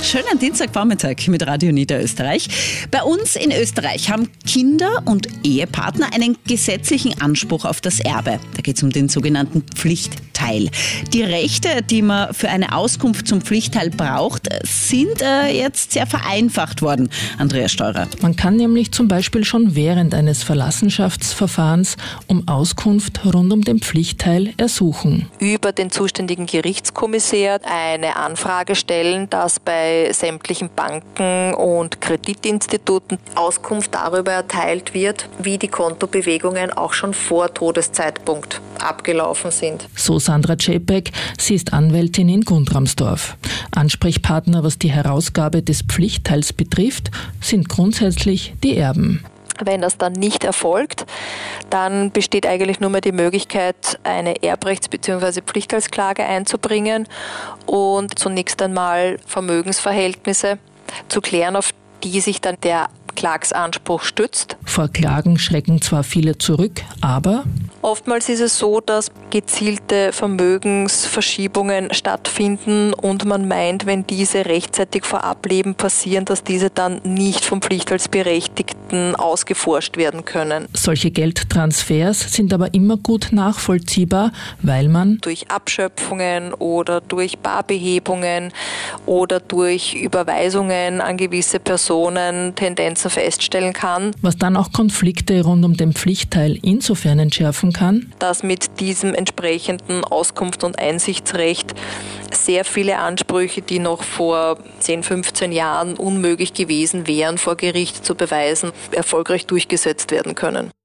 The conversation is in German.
Schönen Dienstagvormittag mit Radio Niederösterreich. Bei uns in Österreich haben Kinder und Ehepartner einen gesetzlichen Anspruch auf das Erbe. Da geht es um den sogenannten Pflichtteil. Die Rechte, die man für eine Auskunft zum Pflichtteil braucht, sind jetzt sehr vereinfacht worden. Andreas Steurer. Man kann nämlich zum Beispiel schon während eines Verlassenschaftsverfahrens um Auskunft rund um den Pflichtteil ersuchen. Über den zuständigen Gerichtskommissär eine Anfrage stellen, dass bei sämtlichen Banken und Kreditinstituten Auskunft darüber erteilt wird, wie die Kontobewegungen auch schon vor Todeszeitpunkt abgelaufen sind. So Sandra Czepek, sie ist Anwältin in Gundramsdorf. Ansprechpartner, was die Herausgabe des Pflichtteils betrifft, sind grundsätzlich die Erben. Wenn das dann nicht erfolgt, dann besteht eigentlich nur mehr die Möglichkeit, eine Erbrechts- bzw. Pflichtteilsklage einzubringen und zunächst einmal Vermögensverhältnisse zu klären, auf die sich dann der Klagsanspruch stützt. Vor Klagen schrecken zwar viele zurück, aber oftmals ist es so, dass gezielte Vermögensverschiebungen stattfinden und man meint, wenn diese rechtzeitig vor Ableben passieren, dass diese dann nicht vom Pflichtteilsberechtigten ausgeforscht werden können. Solche Geldtransfers sind aber immer gut nachvollziehbar, weil man durch Abschöpfungen oder durch Barbehebungen oder durch Überweisungen an gewisse Personen Tendenzen feststellen kann. Was dann auch Konflikte rund um den Pflichtteil insofern entschärfen kann, dass mit diesem entsprechenden Auskunfts- und Einsichtsrecht sehr viele Ansprüche, die noch vor 10, 15 Jahren unmöglich gewesen wären, vor Gericht zu beweisen, erfolgreich durchgesetzt werden können.